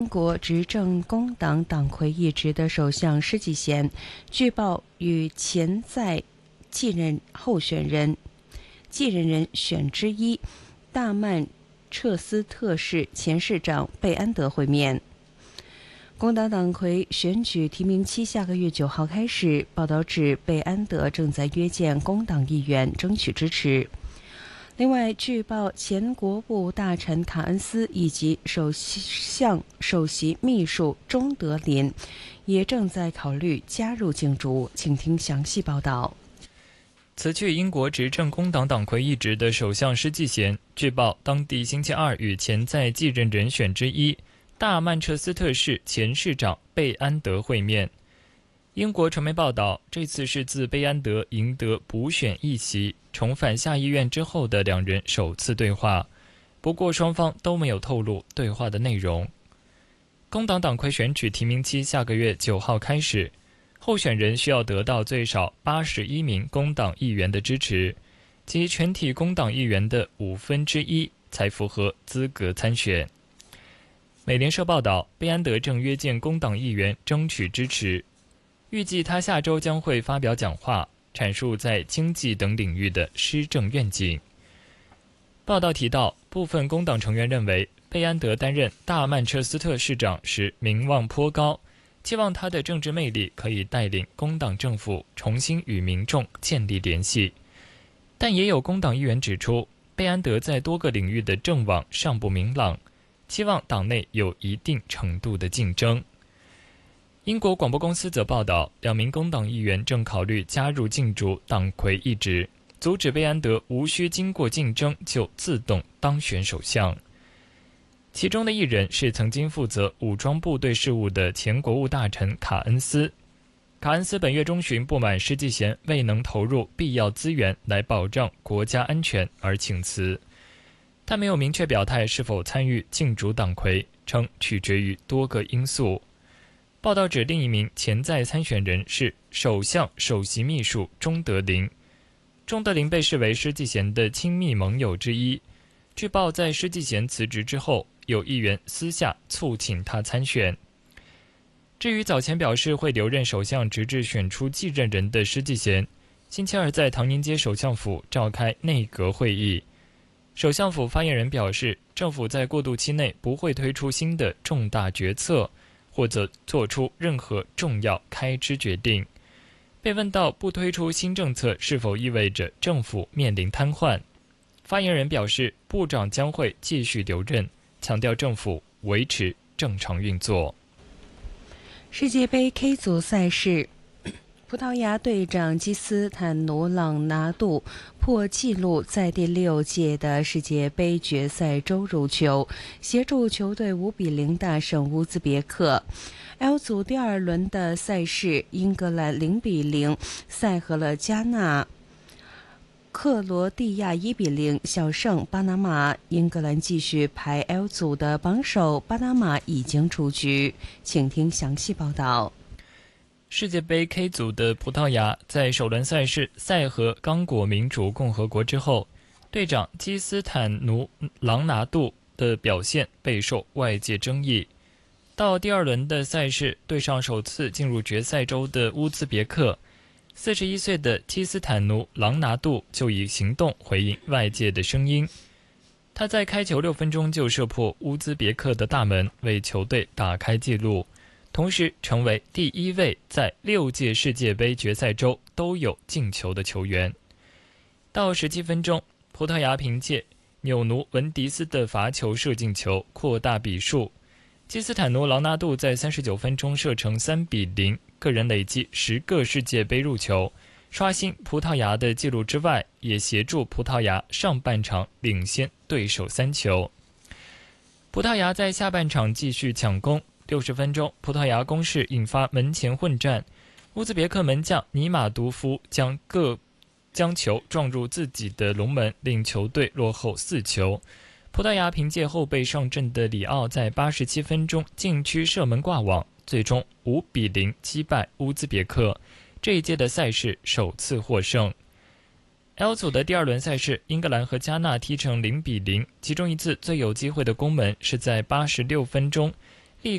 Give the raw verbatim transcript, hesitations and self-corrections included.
国执政工党党魁一职的首相施纪贤，据报与潜在继任候选人、继任人选之一大曼彻斯特市前市长贝安德会面。工党党魁选举提名期下个月九号开始，报道指贝安德正在约见工党议员争取支持。另外，据报前国务大臣卡恩斯以及首相首席秘书钟德林也正在考虑加入竞逐。请听详细报道。 辞去英国执政工党党魁一职的首相施纪贤，据报当地星期二与潜在继任人选之一大曼彻斯特市前市长贝安德会面。英国传媒报道，这次是自贝安德赢得补选一席重返下议院之后的两人首次对话，不过双方都没有透露对话的内容。工党党魁选举提名期下个月九号开始，候选人需要得到最少八十一名工党议员的支持，即全体工党议员的五分之一才符合资格参选。美联社报道，贝安德正约见工党议员争取支持，预计他下周将会发表讲话，阐述在经济等领域的施政愿景。报道提到，部分工党成员认为贝安德担任大曼彻斯特市长时名望颇高，期望他的政治魅力可以带领工党政府重新与民众建立联系。但也有工党议员指出，贝安德在多个领域的政网尚不明朗，期望党内有一定程度的竞争。英国广播公司则报道，两名工党议员正考虑加入竞逐党魁一职，阻止贝安德无需经过竞争就自动当选首相。其中的一人是曾经负责武装部队事务的前国务大臣卡恩斯。卡恩斯本月中旬不满施纪贤未能投入必要资源来保障国家安全而请辞，他没有明确表态是否参与竞逐党魁，称取决于多个因素。报道指另一名潜在参选人是首相首席秘书钟德林。钟德林被视为施纪贤的亲密盟友之一。据报在施纪贤辞职之后，有议员私下促请他参选。至于早前表示会留任首相直至选出继任人的施纪贤，星期二在唐宁街首相府召开内阁会议。首相府发言人表示，政府在过渡期内不会推出新的重大决策，或者做出任何重要开支决定。被问到不推出新政策是否意味着政府面临瘫痪，发言人表示，部长将会继续留任，强调政府维持正常运作。 世界杯 K 组赛事，葡萄牙队长基斯坦奴·朗拿度破纪录在第六届的世界杯决赛周入球，协助球队五比零大胜乌兹别克。L 组第二轮的赛事，英格兰零比零赛和了加纳，克罗地亚一比零小胜巴拿马。英格兰继续排 L 组的榜首，巴拿马已经出局。请听详细报道。 世界杯 K 组的葡萄牙在首轮赛事赛和刚果民主共和国之后，队长基斯坦奴·朗拿度的表现备受外界争议。到第二轮的赛事，对上首次进入决赛周的乌兹别克，四十一岁的基斯坦奴·朗拿度就以行动回应外界的声音。他在开球六分钟就射破乌兹别克的大门，为球队打开纪录，同时成为第一位在六届世界杯决赛周都有进球的球员。到十七分钟，葡萄牙凭借纽奴文迪斯的罚球射进球扩大比数。基斯坦奴·朗拿度在三十九分钟射成三比零，个人累计十个世界杯入球，刷新葡萄牙的纪录之外，也协助葡萄牙上半场领先对手三球。葡萄牙在下半场继续抢攻，六十分钟，葡萄牙攻势引发门前混战，乌兹别克门将尼马独夫将各将球撞入自己的龙门，令球队落后四球。葡萄牙凭借后备上阵的里奥在八十七分钟禁区射门挂网，最终五比零击败乌兹别克，这一届的赛事首次获胜。L 组的第二轮赛事，英格兰和加纳踢成零比零，其中一次最有机会的攻门是在八十六分钟，